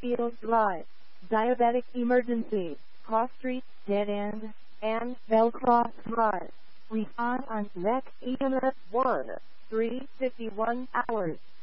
Fields Drive, Diabetic Emergency, Cross Street, Dead End, and Bellcross Drive. Respond on next EMS 1, 3:51 hours.